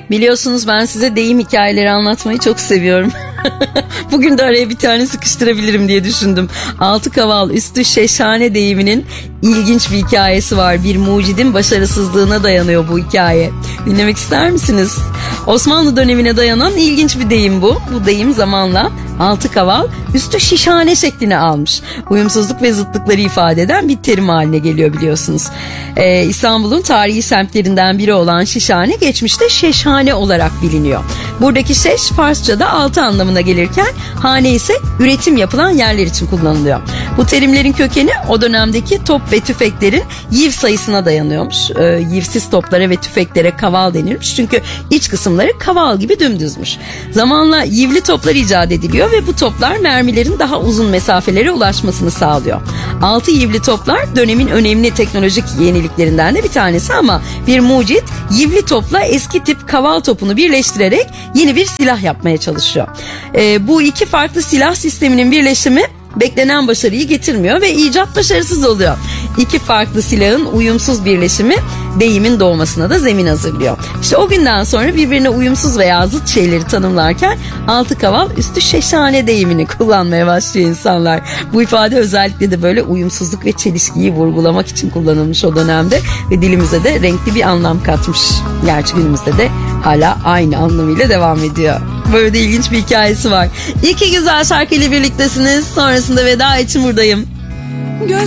Biliyorsunuz ben size deyim hikayeleri anlatmayı çok seviyorum. Bugün de araya bir tane sıkıştırabilirim diye düşündüm. Altı kaval üstü şeşhane deyiminin ilginç bir hikayesi var. Bir mucidin başarısızlığına dayanıyor bu hikaye. Dinlemek ister misiniz? Osmanlı dönemine dayanan ilginç bir deyim bu. Bu deyim zamanla altı kaval üstü şişhane şeklini almış. Uyumsuzluk ve zıtlıkları ifade eden bir terim haline geliyor biliyorsunuz. İstanbul'un tarihi semtlerinden biri olan Şişhane geçmişte Şeşhane olarak biliniyor. Buradaki şeş Farsça'da altı anlamına gelirken hane ise üretim yapılan yerler için kullanılıyor. Bu terimlerin kökeni o dönemdeki top ve tüfeklerin yiv sayısına dayanıyormuş. Yivsiz toplara ve tüfeklere kaval denilmiş. Çünkü iç kısımları kaval gibi dümdüzmüş. Zamanla yivli toplar icat ediliyor ve bu toplar mermilerin daha uzun mesafelere ulaşmasını sağlıyor. Altı yivli toplar dönemin önemli teknolojik yeniliklerinden de bir tanesi ama bir mucit yivli topla eski tip kaval topunu birleştirerek yeni bir silah yapmaya çalışıyor. Bu iki farklı silah sisteminin birleşimi beklenen başarıyı getirmiyor ve icat başarısız oluyor. İki farklı silahın uyumsuz birleşimi deyimin doğmasına da zemin hazırlıyor. İşte o günden sonra birbirine uyumsuz veya zıt şeyleri tanımlarken altı kaval üstü şeşhane deyimini kullanmaya başlıyor insanlar. Bu ifade özellikle de böyle uyumsuzluk ve çelişkiyi vurgulamak için kullanılmış o dönemde ve dilimize de renkli bir anlam katmış. Gerçi günümüzde de hala aynı anlamıyla devam ediyor. Böyle de ilginç bir hikayesi var. İki güzel şarkıyla birliktesiniz. Sonrasında veda için buradayım.